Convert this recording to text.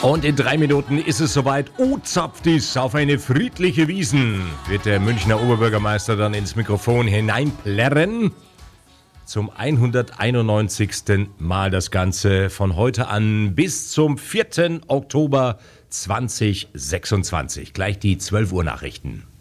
Und in 3 Minuten ist es soweit. Zapftis auf eine friedliche Wiesn wird der Münchner Oberbürgermeister dann ins Mikrofon hineinplärren. Zum 191. Mal das Ganze von heute an bis zum 4. Oktober 2026. Gleich die 12 Uhr Nachrichten.